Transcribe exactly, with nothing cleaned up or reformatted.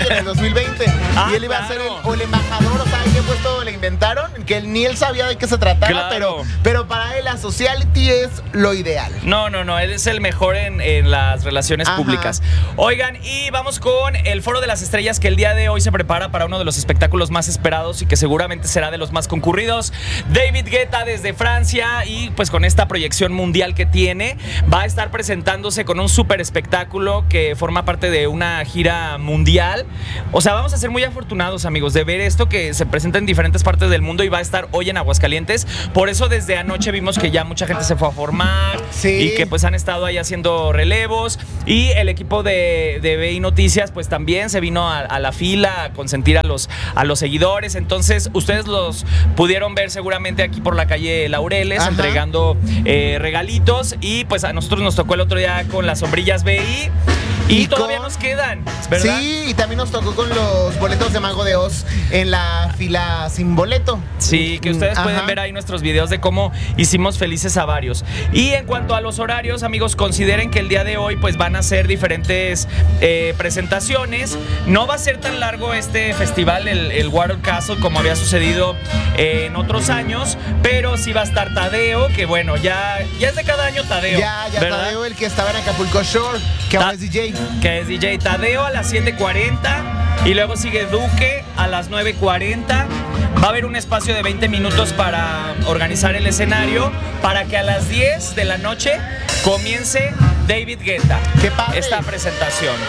en el dos mil veinte. Ah, y él iba claro. a ser el, o el embajador, o sea, ¿qué puesto le inventaron? Que él, ni él sabía de qué se trataba, Claro. pero, pero para él la sociality es lo ideal. No, no, no, él es el mejor en, en las relaciones Ajá. públicas. Oigan, y vamos con el Foro de las Estrellas, que el día de hoy se prepara para uno de los espectáculos más esperados y que seguramente será de los más concurridos. David Guetta desde Francia, y pues con esta proyección mundial que tiene, va a estar presentándose con un súper espectáculo que forma parte de una gira mundial. O sea, vamos a ser muy afortunados, amigos, de ver esto que se presenta en diferentes partes del mundo y va a estar hoy en Aguascalientes. Por eso desde anoche vimos que ya mucha gente se fue a formar, Sí. y que pues han estado ahí haciendo relevos, y el equipo de, de B I Noticias pues también se vino a, a la fila a consentir a los, a los seguidores. Entonces ustedes los pudieron ver seguramente aquí por la calle Laureles. Ajá. Entregando eh, regalitos, y pues a nosotros nos tocó el otro día con las sombrillas B I. Y, y todavía con... nos quedan, ¿verdad? Sí, y también nos tocó con los boletos de Mago de Oz en la fila sin boleto. Sí, que ustedes Ajá. pueden ver ahí nuestros videos de cómo hicimos felices a varios. Y en cuanto a los horarios, amigos, consideren que el día de hoy pues van a ser diferentes eh, presentaciones. No va a ser tan largo este festival, el, el Water Castle, como había sucedido eh, en otros años, pero sí va a estar Tadeo, que bueno, ya, ya es de cada año Tadeo. Ya, ya ¿verdad? Tadeo, el que estaba en Acapulco Shore, que ahora es D J. Que es D J Tadeo a las siete cuarenta, y luego sigue Duque a las nueve cuarenta. Va a haber un espacio de veinte minutos para organizar el escenario, para que a las diez de la noche comience David Guetta. ¡Qué padre! Esta presentación.